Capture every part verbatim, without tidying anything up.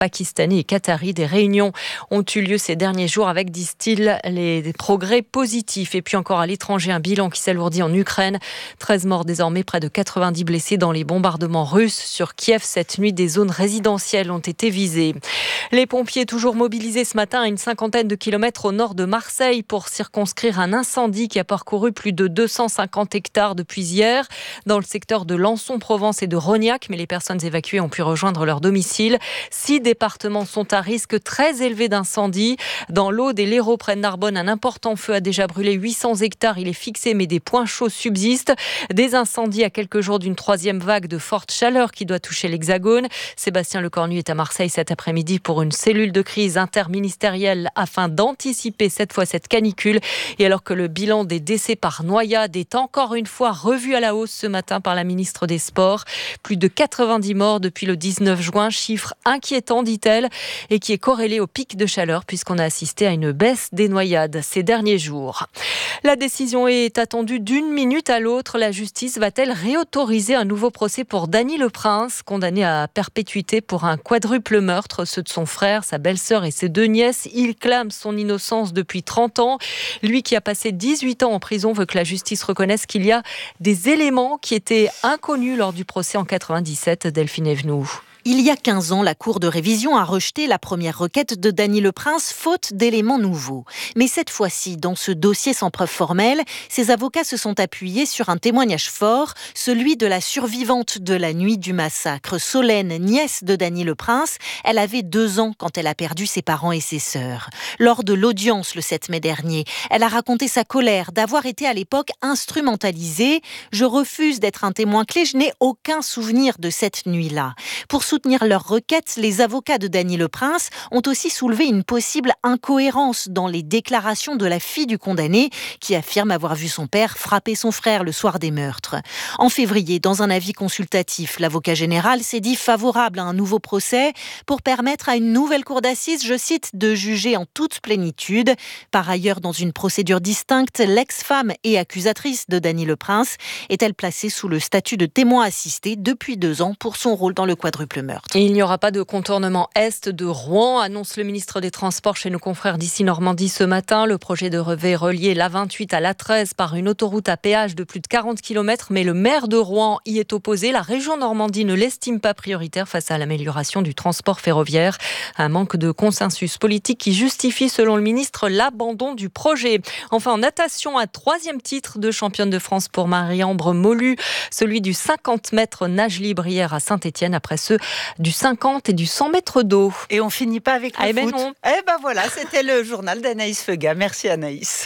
pakistanais et qataris. Des réunions ont eu lieu ces derniers jours avec, disent-ils, les des progrès positifs. Et puis encore à l'étranger, un bilan qui s'alourdit en Ukraine. treize morts désormais, près de quatre-vingt-dix blessés dans les bombardements russes sur Kiev. Cette nuit, des zones résidentielles ont été visées. Les pompiers toujours mobilisés ce matin à une cinquantaine de kilomètres au nord de Marseille pour circonscrire un incendie qui a parcouru plus de deux cent cinquante hectares depuis hier dans le secteur de Lançon, Provence et de Rognac. Mais les personnes évacuées ont pu rejoindre leur domicile. Six départements sont à risque très élevé d'incendie. Dans l'Aude et l'Hérault près de Narbonne, un important feu a déjà brûlé huit cents hectares. Il est fixé, mais des points chauds subsistent. Des incendies à quelques jours d'une troisième vague de forte chaleur qui doit toucher l'Hexagone. Sébastien Lecornu est à Marseille cet après-midi pour une cellule de crise interministérielle afin d'anticiper cette fois cette canicule. Et alors que le bilan des décès par noyade est encore une fois revu à la hausse ce matin par la ministre des Sports. Plus de quatre-vingt-dix morts depuis le dix-neuf juin, chiffre inquiétant, dit-elle, et qui est corrélé au pic de chaleur puisqu'on a assisté à une baisse des noyades ces derniers jours. La décision est attendue d'une minute à l'autre. La justice va-t-elle réautoriser un nouveau procès pour Dany Le Prince, condamné à perpétuité pour un quadruple meurtre, ceux de son frère, sa belle-sœur et ses deux nièces. Il clame son innocence depuis trente ans. Lui qui a passé dix-huit ans en prison veut que la justice reconnaisse qu'il y a des éléments qui étaient inconnus lors du procès en quatre-vingt-dix-sept. Delphine Evenou. Il y a quinze ans, la Cour de révision a rejeté la première requête de Dany Le Prince, faute d'éléments nouveaux. Mais cette fois-ci, dans ce dossier sans preuve formelle, ses avocats se sont appuyés sur un témoignage fort, celui de la survivante de la nuit du massacre, Solène, nièce de Dany Le Prince. Elle avait deux ans quand elle a perdu ses parents et ses sœurs. Lors de l'audience le sept mai dernier, elle a raconté sa colère d'avoir été à l'époque instrumentalisée. « Je refuse d'être un témoin clé, je n'ai aucun souvenir de cette nuit-là ». Pour soutenir leur requête, les avocats de Dany Le Prince ont aussi soulevé une possible incohérence dans les déclarations de la fille du condamné qui affirme avoir vu son père frapper son frère le soir des meurtres. En février, dans un avis consultatif, l'avocat général s'est dit favorable à un nouveau procès pour permettre à une nouvelle cour d'assises, je cite, de juger en toute plénitude. Par ailleurs, dans une procédure distincte, l'ex-femme et accusatrice de Dany Le Prince est-elle placée sous le statut de témoin assisté depuis deux ans pour son rôle dans le quadruple meurtre. Et il n'y aura pas de contournement est de Rouen, annonce le ministre des Transports chez nos confrères d'ici Normandie ce matin. Le projet devait relier l'A vingt-huit à l'A treize par une autoroute à péage de plus de quarante kilomètres, mais le maire de Rouen y est opposé. La région Normandie ne l'estime pas prioritaire face à l'amélioration du transport ferroviaire. Un manque de consensus politique qui justifie, selon le ministre, l'abandon du projet. Enfin, en natation, un troisième titre de championne de France pour Marie-Ambre Molu, celui du cinquante mètres nage libre hier à Saint-Étienne, après ceux du cinquante et du cent mètres d'eau. Et on finit pas avec le ah, foot. Ben non. Eh ben voilà, c'était le journal d'Anaïs Feuga. Merci Anaïs.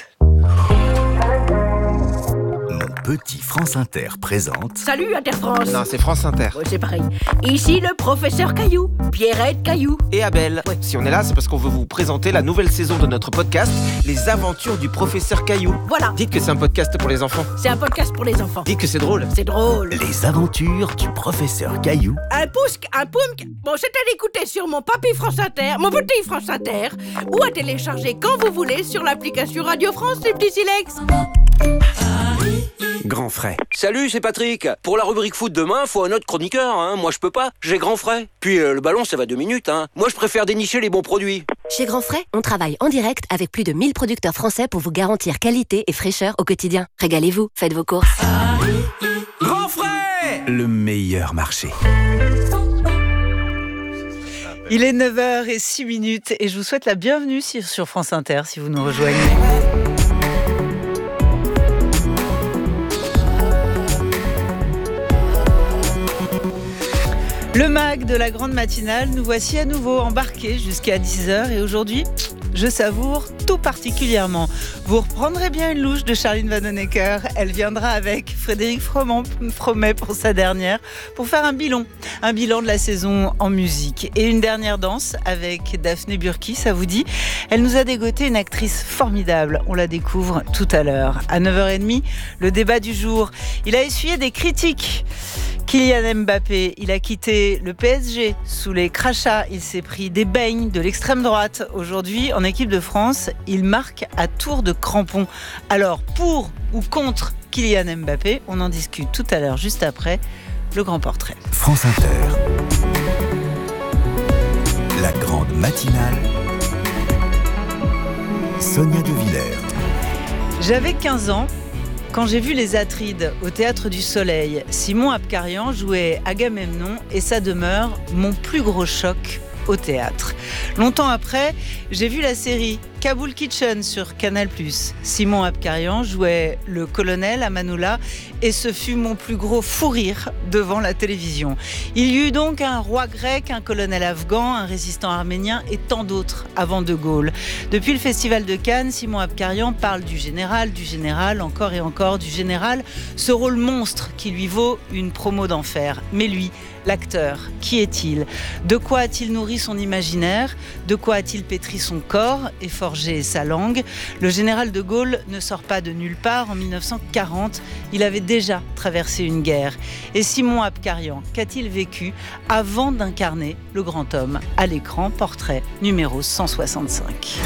Petit France Inter présente... Salut Inter France. Non, c'est France Inter. Ouais, c'est pareil. Ici le professeur Caillou, Pierrette Caillou. Et Abel. Ouais. Si on est là, c'est parce qu'on veut vous présenter la nouvelle saison de notre podcast, Les Aventures du professeur Caillou. Voilà. Dites que c'est un podcast pour les enfants. C'est un podcast pour les enfants. Dites que c'est drôle. C'est drôle. Les Aventures du professeur Caillou. Un pousque, un poumque. Bon, c'est à l'écouter sur mon papy France Inter, mon petit France Inter, ou à télécharger quand vous voulez sur l'application Radio France, les petits silex. Grand frais. Salut, c'est Patrick. Pour la rubrique foot demain, faut un autre chroniqueur, hein. Moi je peux pas, j'ai grand frais. Puis euh, le ballon ça va deux minutes, hein. Moi je préfère dénicher les bons produits. Chez Grand Frais, on travaille en direct avec plus de mille producteurs français pour vous garantir qualité et fraîcheur au quotidien. Régalez-vous, faites vos courses. Grand frais, le meilleur marché. Il est neuf heures zéro six minutes et je vous souhaite la bienvenue sur France Inter si vous nous rejoignez. Le mag de la grande matinale, nous voici à nouveau embarqués jusqu'à dix heures et aujourd'hui, je savoure tout particulièrement. Vous reprendrez bien une louche de Charline Vanhoenacker. Elle viendra avec Frédéric Fromet pour sa dernière, pour faire un bilan, un bilan de la saison en musique. Et une dernière danse avec Daphné Burki, ça vous dit ? Elle nous a dégoté une actrice formidable. On la découvre tout à l'heure. À neuf heures trente, le débat du jour. Il a essuyé des critiques. Kylian Mbappé, il a quitté le P S G sous les crachats. Il s'est pris des beignes de l'extrême droite. Aujourd'hui, en équipe de France, il marque à tour de crampon. Alors, pour ou contre Kylian Mbappé, on en discute tout à l'heure, juste après le grand portrait. France Inter. La matinale, Sonia De Villers. J'avais quinze ans quand j'ai vu les Atrides au Théâtre du Soleil. Simon Abkarian jouait Agamemnon et ça demeure mon plus gros choc au théâtre. Longtemps après, j'ai vu la série Kaboul Kitchen sur Canal plus. Simon Abkarian jouait le colonel Amanullah et ce fut mon plus gros fou rire devant la télévision. Il y eut donc un roi grec, un colonel afghan, un résistant arménien et tant d'autres avant De Gaulle. Depuis le Festival de Cannes, Simon Abkarian parle du général, du général, encore et encore du général, ce rôle monstre qui lui vaut une promo d'enfer. Mais lui, l'acteur, qui est-il ? De quoi a-t-il nourri son imaginaire ? De quoi a-t-il pétri son corps et forgé sa langue ? Le général de Gaulle ne sort pas de nulle part. En mille neuf cent quarante, il avait déjà traversé une guerre. Et Simon Abkarian, qu'a-t-il vécu avant d'incarner le grand homme ? À l'écran, portrait numéro cent soixante-cinq.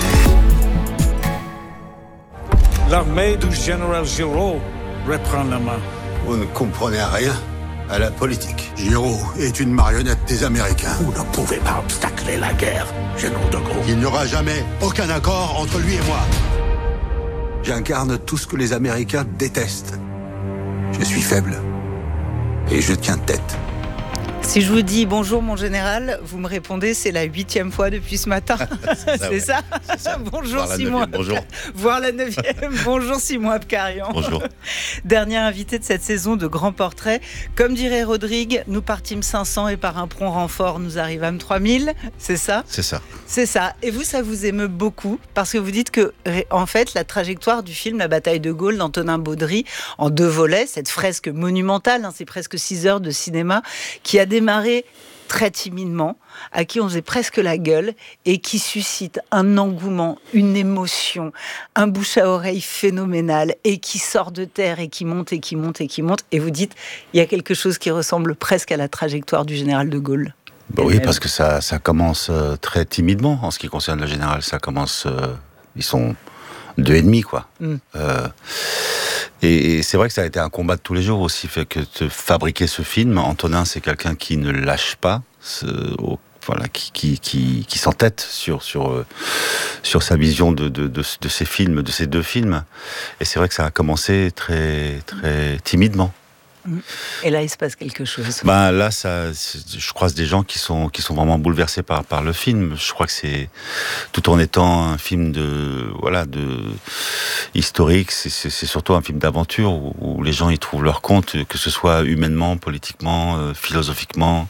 L'armée du général Giraud reprend la main. Vous ne comprenez rien à la politique. Giraud est une marionnette des Américains. Vous ne pouvez pas obstacler la guerre, général de Gaulle. Il n'y aura jamais aucun accord entre lui et moi. J'incarne tout ce que les Américains détestent. Je suis faible et je tiens tête. Si je vous dis bonjour mon général, vous me répondez c'est la huitième fois depuis ce matin. c'est, ça, ouais. ça, c'est ça. Bonjour Voir Simon. neuvième, bonjour. Voir la neuvième. Bonjour Simon Abkarian. Bonjour. Dernier invité de cette saison de Grand Portrait. Comme dirait Rodrigue, nous partîmes cinq cents et par un prompt renfort nous arrivâmes trois mille. C'est ça ? C'est ça. C'est ça. Et vous, ça vous émeut beaucoup parce que vous dites que, en fait, la trajectoire du film La bataille de Gaulle d'Antonin Baudry, en deux volets, cette fresque monumentale, hein, c'est presque six heures de cinéma, qui a démarré très timidement, à qui on faisait presque la gueule et qui suscite un engouement, une émotion, un bouche à oreille phénoménal et qui sort de terre et qui monte et qui monte et qui monte. Et vous dites, il y a quelque chose qui ressemble presque à la trajectoire du général de Gaulle. Bah oui, même. Parce que ça, ça commence euh, très timidement en ce qui concerne le général. Ça commence, euh, ils sont deux et demi, quoi. Mm. Euh, Et, et c'est vrai que ça a été un combat de tous les jours aussi, fait que de fabriquer ce film. Antonin, c'est quelqu'un qui ne lâche pas, ce, au, voilà, qui, qui, qui, qui s'entête sur, sur, euh, sur sa vision de, de, de, de ces films, de ces deux films. Et c'est vrai que ça a commencé très, très timidement. Et là, il se passe quelque chose. Ben là, ça, je croise des gens qui sont qui sont vraiment bouleversés par par le film. Je crois que c'est tout en étant un film de voilà de historique, c'est c'est, c'est surtout un film d'aventure où, où les gens y trouvent leur compte, que ce soit humainement, politiquement, euh, philosophiquement,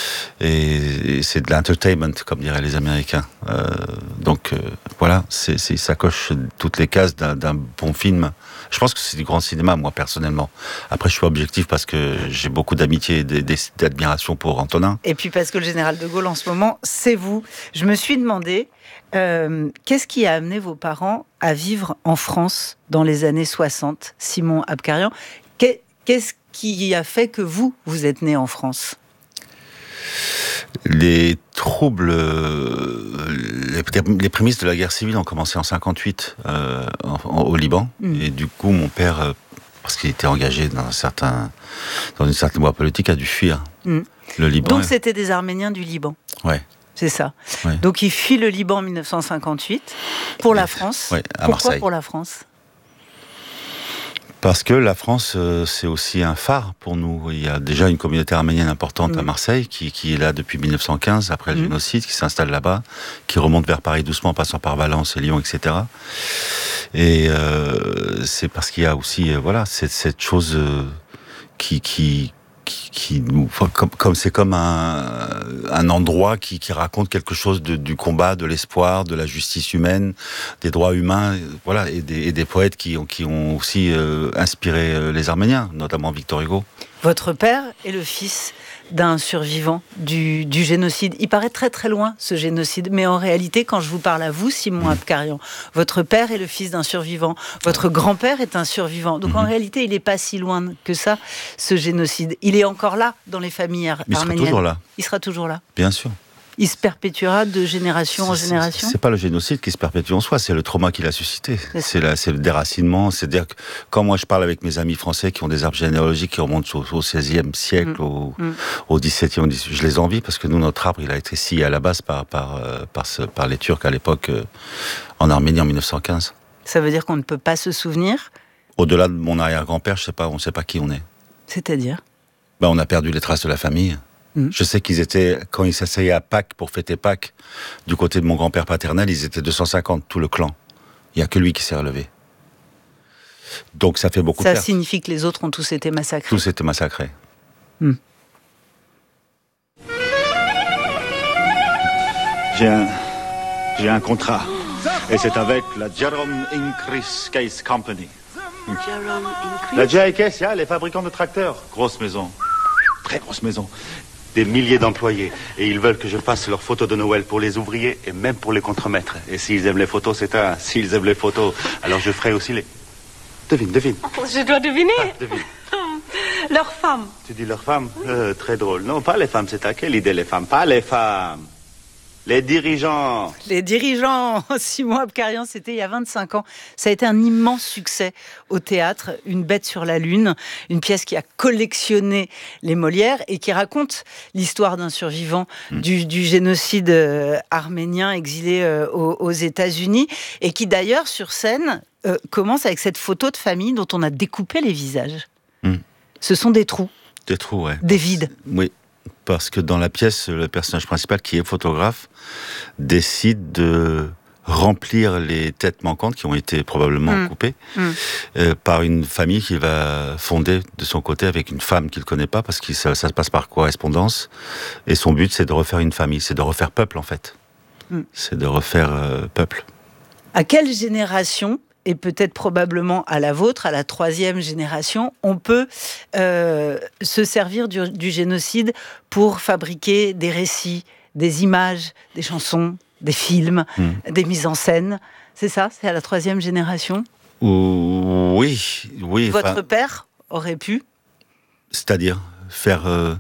et, et c'est de l'entertainment comme diraient les Américains. Euh, donc euh, voilà, c'est, c'est ça coche toutes les cases d'un, d'un bon film. Je pense que c'est du grand cinéma, moi, personnellement. Après, je suis objectif parce que j'ai beaucoup d'amitié et d'admiration pour Antonin. Et puis parce que le général de Gaulle, en ce moment, c'est vous. Je me suis demandé, euh, qu'est-ce qui a amené vos parents à vivre en France dans les années soixante, Simon Abkarian ? Qu'est-ce qui a fait que vous, vous êtes né en France ? Les troubles, les, les prémices de la guerre civile ont commencé en cinquante-huit euh, en, en, au Liban. Mmh. Et du coup, mon père, euh, parce qu'il était engagé dans, un certain, dans une certaine voie politique, a dû fuir mmh. le Liban. Donc, c'était des Arméniens du Liban. Ouais. C'est ça. Ouais. Donc, il fuit le Liban en dix-neuf cent cinquante-huit pour la France. Ouais, à Pourquoi Marseille. Pour la France ? Parce que la France, euh, c'est aussi un phare pour nous. Il y a déjà une communauté arménienne importante mmh. à Marseille, qui, qui est là depuis mille neuf cent quinze, après le mmh. génocide, qui s'installe là-bas, qui remonte vers Paris doucement, en passant par Valence et Lyon, et cetera. Et euh, c'est parce qu'il y a aussi, euh, voilà, cette, cette chose euh, qui... qui Qui, qui nous, comme, comme c'est comme un, un endroit qui, qui raconte quelque chose de, du combat, de l'espoir, de la justice humaine, des droits humains, voilà, et des, et des poètes qui ont, qui ont aussi euh, inspiré les Arméniens, notamment Victor Hugo. Votre père est le fils d'un survivant du, du génocide. Il paraît très très loin, ce génocide, mais en réalité, quand je vous parle à vous, Simon Abkarian, votre père est le fils d'un survivant, votre grand-père est un survivant. Donc mm-hmm. en réalité, il n'est pas si loin que ça, ce génocide. Il est encore là dans les familles ar- il arméniennes. Il sera toujours là. Il sera toujours là. Bien sûr. il se perpétuera de génération en génération. C'est pas le génocide qui se perpétue en soi, c'est le trauma qu'il a suscité. C'est, la, c'est le déracinement. C'est-à-dire que quand moi je parle avec mes amis français qui ont des arbres généalogiques qui remontent au, au seizième siècle, mmh. au, mmh. au dix-septième, je les envie parce que nous, notre arbre, il a été scié à la base par, par, euh, par, ce, par les Turcs à l'époque euh, en Arménie en mille neuf cent quinze. Ça veut dire qu'on ne peut pas se souvenir? Au-delà de mon arrière-grand-père, je sais pas, on ne sait pas qui on est. C'est-à-dire? Ben, on a perdu les traces de la famille. Mmh. Je sais qu'ils étaient, quand ils s'asseyaient à Pâques pour fêter Pâques, du côté de mon grand-père paternel, ils étaient deux cent cinquante, tout le clan. Il n'y a que lui qui s'est relevé. Donc ça fait beaucoup ça de pertes. Ça signifie que les autres ont tous été massacrés. Tous été massacrés. Mmh. J'ai un, j'ai un contrat. Et c'est avec la Jerome Increase Case Company. Jerome Increase. La J I K S, les fabricants de tracteurs. Grosse maison. Très grosse maison. Des milliers d'employés. Et ils veulent que je fasse leurs photos de Noël pour les ouvriers et même pour les contremaîtres. Et s'ils aiment les photos, c'est un. S'ils aiment les photos, alors je ferai aussi les... Devine, devine. Je dois deviner. Ah, devine. Leurs femmes. Tu dis leurs femmes euh, Très drôle. Non, pas les femmes, c'est à quelle idée les femmes? Pas les femmes. Les dirigeants. Les dirigeants. Simon Abkarian, c'était il y a vingt-cinq ans. Ça a été un immense succès au théâtre. Une bête sur la lune. Une pièce qui a collectionné les Molières et qui raconte l'histoire d'un survivant mmh. du, du génocide euh, arménien exilé euh, aux, aux États-Unis. Et qui d'ailleurs, sur scène, euh, commence avec cette photo de famille dont on a découpé les visages. Mmh. Ce sont des trous. Des trous, ouais. Des vides. Oui. Parce que dans la pièce, le personnage principal, qui est photographe, décide de remplir les têtes manquantes qui ont été probablement mmh. coupées mmh. Euh, par une famille qu'il va fonder de son côté avec une femme qu'il ne connaît pas, parce que ça, ça se passe par correspondance. Et son but, c'est de refaire une famille, c'est de refaire peuple, en fait. Mmh. C'est de refaire euh, peuple. À quelle génération, et peut-être probablement à la vôtre, à la troisième génération, on peut euh, se servir du, du génocide pour fabriquer des récits, des images, des chansons, des films, mmh. des mises en scène. C'est ça? C'est à la troisième génération? Oui, oui. Votre enfin, père aurait pu? C'est-à-dire faire... Euh...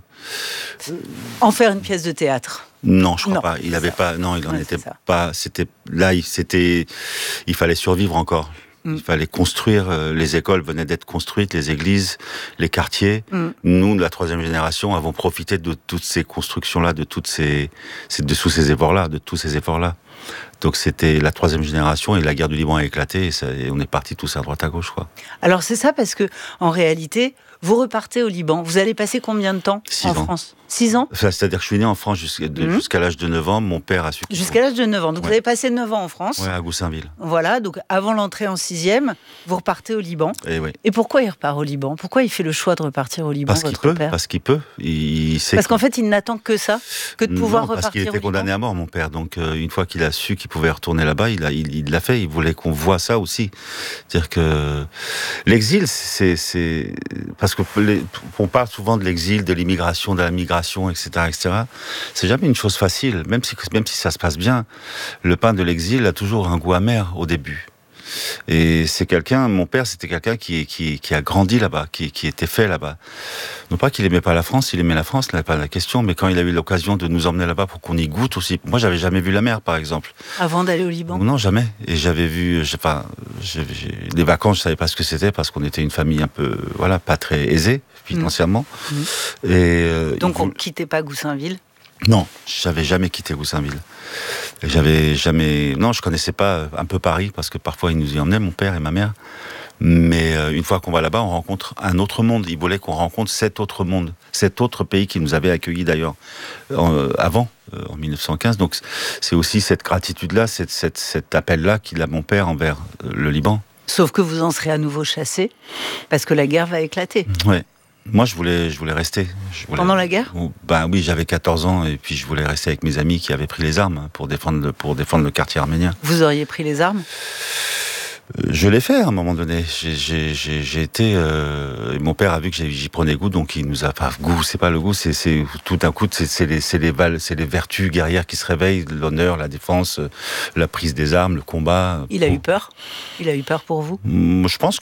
En faire une pièce de théâtre? Non, je crois non, pas. Il avait pas. Non, il en ouais, était pas. C'était là. Il c'était. Il fallait survivre encore. Mm. Il fallait construire. Euh, les écoles venaient d'être construites, les églises, les quartiers. Mm. Nous, de la troisième génération, avons profité de toutes ces constructions-là, de toutes ces, de tous ces efforts-là, de tous ces efforts-là. Donc c'était la troisième génération et la guerre du Liban a éclaté et, ça, et on est partis tous à droite à gauche, quoi. Alors c'est ça parce que en réalité, vous repartez au Liban. Vous allez passer combien de temps Six en ans. France? Six ans. Enfin, c'est-à-dire que je suis né en France jusqu'à, de, mmh. jusqu'à l'âge de neuf ans. Mon père a su... Jusqu'à l'âge de neuf ans. Donc ouais. vous avez passé neuf ans en France. Oui, à Goussainville. Voilà, donc avant l'entrée en sixième, vous repartez au Liban. Et, oui. et pourquoi il repart au Liban? Pourquoi il fait le choix de repartir au Liban, parce votre qu'il peut, père? Parce qu'il peut. Il, il sait parce qu'en fait, il n'attend que ça, que de pouvoir non, repartir parce qu'il était au Liban. condamné à mort, mon père. Donc euh, une fois qu'il a su qu'il pouvait retourner là-bas, il, a, il, il l'a fait. Il voulait qu'on voit ça aussi. C'est-à-dire que l'exil, c'est... c'est... Parce que les... on parle souvent de l'exil, de l'immigration, de la migration, et cetera, et cetera. C'est jamais une chose facile, même si, même si ça se passe bien. Le pain de l'exil a toujours un goût amer au début. Et c'est quelqu'un, mon père, c'était quelqu'un qui, qui, qui a grandi là-bas, qui, qui était fait là-bas. Non pas qu'il aimait pas la France, il aimait la France, n'est pas la question, mais quand il a eu l'occasion de nous emmener là-bas pour qu'on y goûte aussi. Moi, j'avais jamais vu la mer, par exemple. Avant d'aller au Liban? Non, jamais. Et j'avais vu, enfin, j'ai, j'ai, les vacances, je savais pas ce que c'était parce qu'on était une famille un peu, voilà, pas très aisée financièrement. Mmh. Et euh, donc on ne quittait pas Goussainville? Non, j'avais jamais quitté Goussainville. J'avais jamais... Non, je connaissais pas un peu Paris, parce que parfois, ils nous y emmenaient, mon père et ma mère. Mais euh, une fois qu'on va là-bas, on rencontre un autre monde. Ils voulaient qu'on rencontre cet autre monde, cet autre pays qui nous avait accueillis d'ailleurs euh, avant, euh, en mille neuf cent quinze. Donc c'est aussi cette gratitude-là, cette, cette, cet appel-là qu'il a mon père envers euh, le Liban. Sauf que vous en serez à nouveau chassé, parce que la guerre va éclater. Ouais. Moi, je voulais, je voulais rester. Je voulais... Pendant la guerre? Ben oui, j'avais quatorze ans et puis je voulais rester avec mes amis qui avaient pris les armes pour défendre le, pour défendre le quartier arménien. Vous auriez pris les armes? Je l'ai fait à un moment donné. J'ai, j'ai, j'ai, j'ai été. Euh, mon père a vu que j'y prenais goût, donc il nous a. Enfin, goût, c'est pas le goût, c'est, c'est tout d'un coup, c'est, c'est les, c'est les balles, c'est les vertus guerrières qui se réveillent, l'honneur, la défense, la prise des armes, le combat. Il a eu peur. Il a eu peur pour vous? Je pense que oui.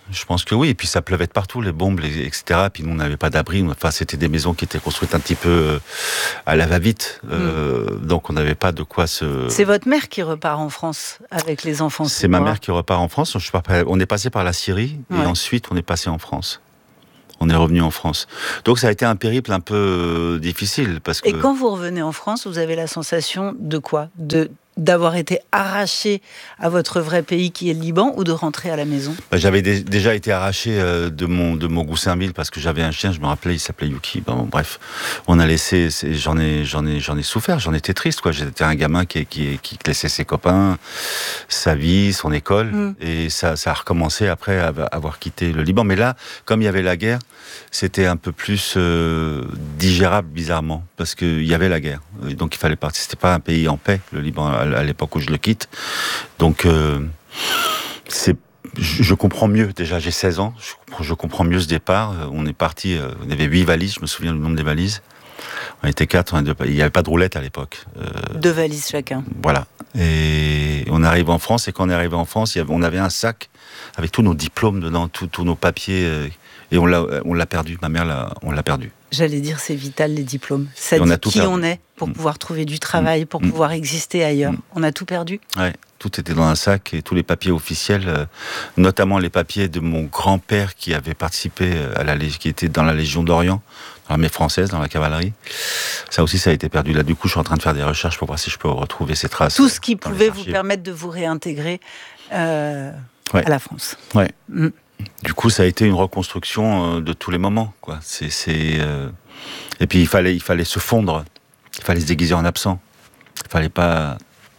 Je pense que oui, et puis ça pleuvait de partout, les bombes, les, et cetera. Puis nous, on n'avait pas d'abri. Enfin, c'était des maisons qui étaient construites un petit peu euh, à la va-vite. Euh, mmh. Donc, on n'avait pas de quoi se... C'est votre mère qui repart en France avec les enfants? C'est ma mère qui repart en France. Je, on est passé par la Syrie, ouais. et ensuite, on est passé en France. On est revenu en France. Donc, ça a été un périple un peu euh, difficile. Parce que... Et quand vous revenez en France, vous avez la sensation de quoi? De... d'avoir été arraché à votre vrai pays qui est le Liban, ou de rentrer à la maison? Bah, j'avais dé- déjà été arraché euh, de mon de mon Goussainville parce que j'avais un chien, je me rappelais, il s'appelait Yuki. Bon, bref, on a laissé, c'est, j'en ai j'en ai j'en ai souffert, j'en étais triste quoi. J'étais un gamin qui qui qui laissait ses copains, sa vie, son école, mmh. et ça ça a recommencé après avoir quitté le Liban. Mais là, comme il y avait la guerre, c'était un peu plus euh, digérable bizarrement parce que il y avait la guerre, donc il fallait partir. C'était pas un pays en paix, le Liban, à l'époque où je le quitte. Donc, euh, c'est, je, je comprends mieux. Déjà, j'ai seize ans. Je comprends, je comprends mieux ce départ. On est parti, euh, on avait huit valises. Je me souviens du nombre des valises. On était quatre. On était, il n'y avait pas de roulette à l'époque. Euh, Deux valises chacun. Voilà. Et on arrive en France. Et quand on est arrivé en France, il y avait, on avait un sac avec tous nos diplômes dedans, tous, tous nos papiers. Euh, et on l'a, on l'a perdu. Ma mère, l'a, on l'a perdu. J'allais dire, c'est vital, les diplômes. Ça dit qui perdu. On est pour mmh. pouvoir trouver du travail, pour mmh. pouvoir exister ailleurs. Mmh. On a tout perdu. Ouais, tout était dans un sac et tous les papiers officiels, euh, notamment les papiers de mon grand-père qui avait participé à la qui était dans la Légion d'Orient, dans l'armée française, dans la cavalerie. Ça aussi, ça a été perdu. Là, du coup, je suis en train de faire des recherches pour voir si je peux retrouver ces traces. Tout ce qui pouvait vous permettre de vous réintégrer euh, ouais. à la France. Ouais. Mmh. Du coup, ça a été une reconstruction de tous les moments, quoi. C'est, c'est, euh... Et puis, il fallait, il fallait se fondre. Il fallait se déguiser en absent. Il fallait pas...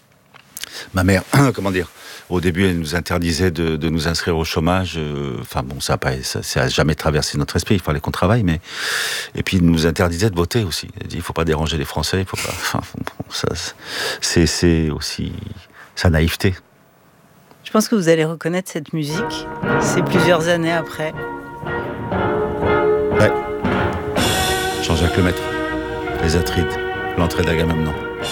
Ma mère, comment dire, au début, elle nous interdisait de, de nous inscrire au chômage. Enfin, bon, ça n'a pas, ça, ça a jamais traversé notre esprit. Il fallait qu'on travaille, mais... Et puis, elle nous interdisait de voter aussi. Elle dit, il ne faut pas déranger les Français, il faut pas... Enfin, bon, ça, c'est, c'est aussi sa naïveté. Je pense que vous allez reconnaître cette musique, c'est plusieurs années après. Ouais. Jean-Jacques Lemaître, Les Atrides, l'entrée d'Agamemnon.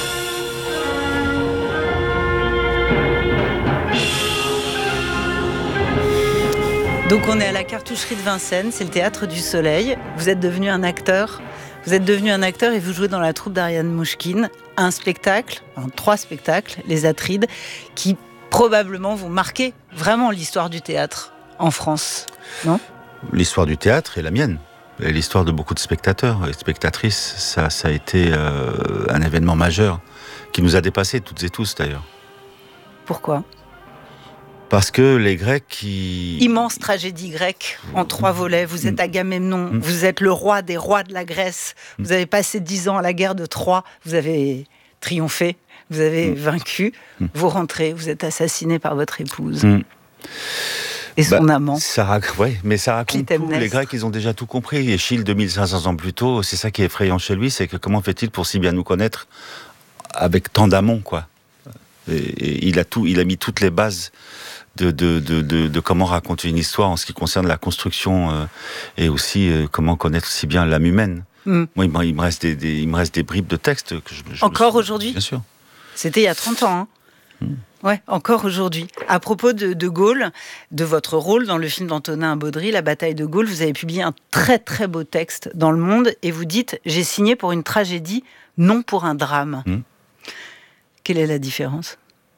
Donc on est à la Cartoucherie de Vincennes, c'est le Théâtre du Soleil. Vous êtes devenu un acteur. Vous êtes devenu un acteur et vous jouez dans la troupe d'Ariane Mouchkine. Un spectacle, enfin, trois spectacles, Les Atrides, qui probablement vont marquer vraiment l'histoire du théâtre en France, non? L'histoire du théâtre est la mienne. Et l'histoire de beaucoup de spectateurs et spectatrices, ça, ça a été euh, un événement majeur qui nous a dépassés, toutes et tous d'ailleurs. Pourquoi? Parce que les Grecs qui... Immense tragédie grecque en trois volets. Vous êtes Agamemnon, mmh. vous êtes le roi des rois de la Grèce. Vous avez passé dix ans à la guerre de Troie. Vous avez triomphé. Vous avez mmh. vaincu, mmh. vous rentrez, vous êtes assassiné par votre épouse. Mmh. Et son bah, amant. Ça rac... ouais, mais ça raconte tout. Les Grecs, ils ont déjà tout compris. Échille, deux mille cinq cents ans plus tôt, c'est ça qui est effrayant chez lui, c'est que comment fait-il pour si bien nous connaître avec tant d'amont, quoi. Et, et il a tout, il a mis toutes les bases de, de, de, de, de comment raconter une histoire en ce qui concerne la construction euh, et aussi euh, comment connaître si bien l'âme humaine. Mmh. Moi, il, il, me reste des, des, il me reste des bribes de textes que je, je Encore me... aujourd'hui ? Bien sûr. C'était il y a trente ans, hein. Mmh. Ouais, encore aujourd'hui. À propos de, de Gaulle, de votre rôle dans le film d'Antonin Baudry, La bataille de Gaulle, vous avez publié un très très beau texte dans Le Monde et vous dites « J'ai signé pour une tragédie, non pour un drame mmh. ». Quelle est la différence ?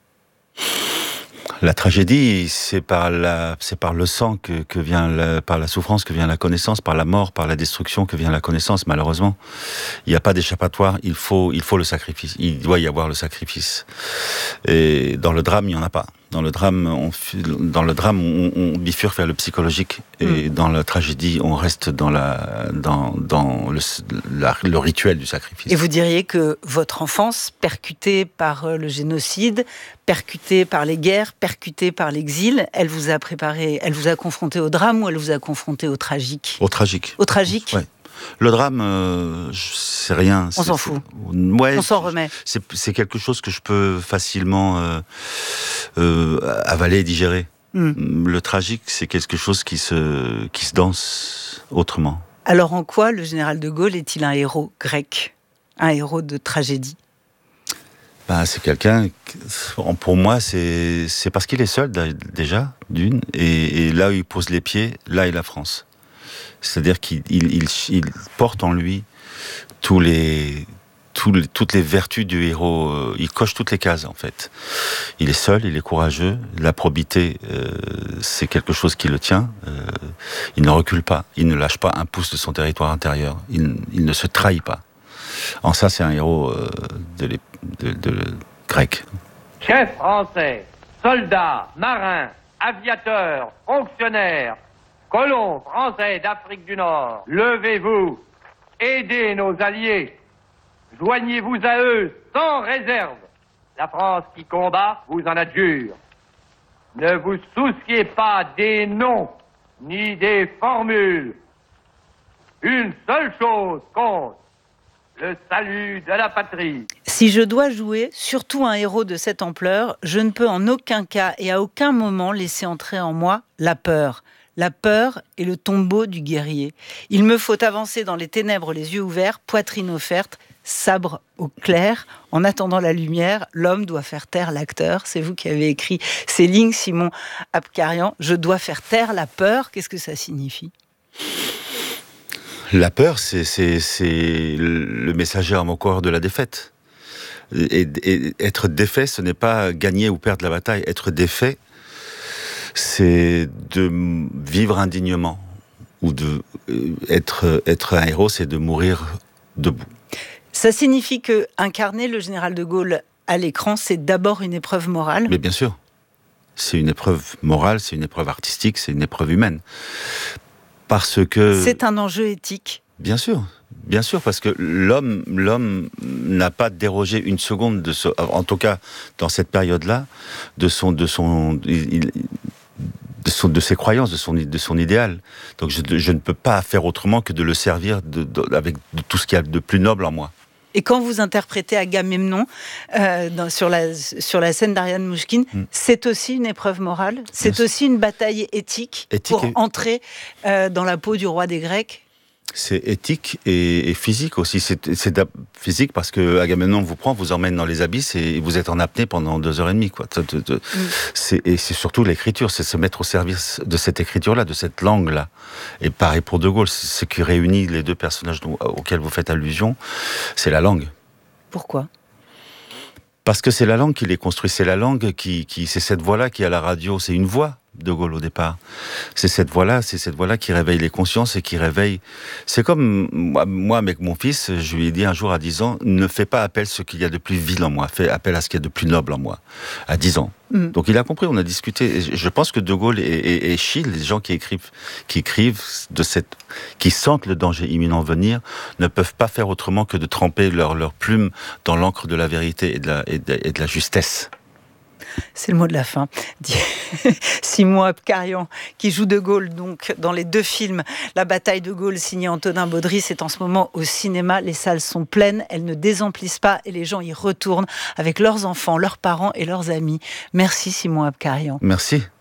La tragédie, c'est par la, c'est par le sang que, que vient la, par la souffrance que vient la connaissance, par la mort, par la destruction que vient la connaissance. Malheureusement, il n'y a pas d'échappatoire. Il faut, il faut le sacrifice. Il doit y avoir le sacrifice. Et dans le drame, il n'y en a pas. Dans le drame, on, dans le drame, on, on bifurque vers le psychologique, et mmh. dans la tragédie, on reste dans la, dans, dans le, la, le rituel du sacrifice. Et vous diriez que votre enfance, percutée par le génocide, percutée par les guerres, percutée par l'exil, elle vous a préparé, elle vous a confronté au drame ou elle vous a confronté au tragique ? Au tragique. Au tragique ? Oui. Le drame, euh, c'est rien. On s'en fout. Ouais, on s'en remet. C'est, c'est quelque chose que je peux facilement euh, euh, avaler et digérer. Mm. Le tragique, c'est quelque chose qui se, qui se danse autrement. Alors en quoi le général de Gaulle est-il un héros grec ? Un héros de tragédie ? Ben, c'est quelqu'un, pour moi, c'est, c'est parce qu'il est seul, déjà, d'une, et, et là où il pose les pieds, là est la France. C'est-à-dire qu'il il, il, il porte en lui tous les, tous les, toutes les vertus du héros, euh, il coche toutes les cases, en fait. Il est seul, il est courageux, la probité, euh, c'est quelque chose qui le tient, euh, il ne recule pas, il ne lâche pas un pouce de son territoire intérieur, il, il ne se trahit pas. En ça, c'est un héros euh, de, de, de, de grec. Chefs français, soldats, marins, aviateurs, fonctionnaires, colons français d'Afrique du Nord, levez-vous, aidez nos alliés, joignez-vous à eux sans réserve. La France qui combat vous en adjure. Ne vous souciez pas des noms ni des formules. Une seule chose compte. Le salut de la patrie. Si je dois jouer, surtout un héros de cette ampleur, je ne peux en aucun cas et à aucun moment laisser entrer en moi la peur. La peur est le tombeau du guerrier. Il me faut avancer dans les ténèbres les yeux ouverts, poitrine offerte, sabre au clair. En attendant la lumière, l'homme doit faire taire l'acteur. C'est vous qui avez écrit ces lignes, Simon Abkarian. Je dois faire taire la peur. Qu'est-ce que ça signifie ? La peur, c'est, c'est, c'est le messager avant-coureur de la défaite. Et, et être défait, ce n'est pas gagner ou perdre la bataille. Être défait, c'est de vivre indignement. Ou de être, être un héros, c'est de mourir debout. Ça signifie que incarner le général de Gaulle à l'écran, c'est d'abord une épreuve morale ? Mais bien sûr. C'est une épreuve morale, c'est une épreuve artistique, c'est une épreuve humaine. Parce que... C'est un enjeu éthique. Bien sûr, bien sûr, parce que l'homme, l'homme n'a pas dérogé une seconde de ce, en tout cas dans cette période-là, de son, de son, il, de son, de ses croyances, de son, de son idéal. Donc je, je ne peux pas faire autrement que de le servir de, de, avec de tout ce qu'il y a de plus noble en moi. Et quand vous interprétez Agamemnon euh, dans, sur, la, sur la scène d'Ariane Mouchkine, mm. c'est aussi une épreuve morale, c'est aussi une bataille éthique, éthique pour et... entrer euh, dans la peau du roi des Grecs. C'est éthique et, et physique aussi. C'est, c'est physique parce que Agamemnon vous prend, vous emmène dans les abysses et vous êtes en apnée pendant deux heures et demie. Quoi. Mm. C'est, et c'est surtout l'écriture, c'est se mettre au service de cette écriture-là, de cette langue-là. Et pareil pour De Gaulle, ce qui réunit les deux personnages auxquels vous faites allusion, c'est la langue. Pourquoi ? Parce que c'est la langue qui les construit, c'est la langue qui, qui c'est cette voix-là qui à la radio, c'est une voix. De Gaulle au départ. C'est cette voix-là, c'est cette voix-là qui réveille les consciences et qui réveille... C'est comme moi, moi avec mon fils, je lui ai dit un jour à dix ans, ne fais pas appel à ce qu'il y a de plus vil en moi, fais appel à ce qu'il y a de plus noble en moi, à dix ans. Mm. Donc il a compris, on a discuté. Je pense que De Gaulle et, et, et Schiele, les gens qui écrivent, qui écrivent de cette, qui sentent le danger imminent venir, ne peuvent pas faire autrement que de tremper leur, leur plume dans l'encre de la vérité et de la, et de, et de la justesse. C'est le mot de la fin. Simon Abkarian, qui joue De Gaulle donc dans les deux films. La bataille de Gaulle, signé Antonin Baudry, c'est en ce moment au cinéma. Les salles sont pleines, elles ne désemplissent pas et les gens y retournent avec leurs enfants, leurs parents et leurs amis. Merci Simon Abkarian. Merci.